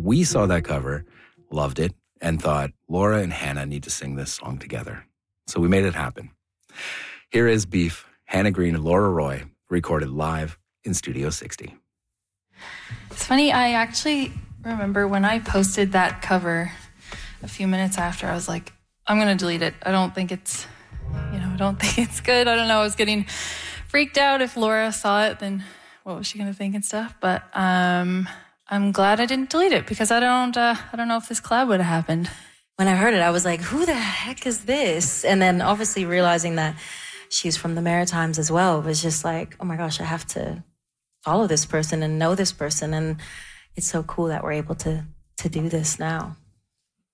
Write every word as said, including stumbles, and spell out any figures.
we saw that cover, loved it, and thought, Laura and Hannah need to sing this song together. So we made it happen. Here is Beef, Hannah Green and Laura Roy, recorded live in Studio sixty. It's funny, I actually remember when I posted that cover a few minutes after, I was like, I'm going to delete it. I don't think it's, you know, I don't think it's good. I don't know. I was getting freaked out. If Laura saw it, then what was she going to think and stuff? But um, I'm glad I didn't delete it because I don't, uh, I don't know if this collab would have happened. When I heard it, I was like, who the heck is this? And then obviously realizing that she's from the Maritimes as well was just like, oh my gosh, I have to follow this person and know this person. And it's so cool that we're able to to do this now.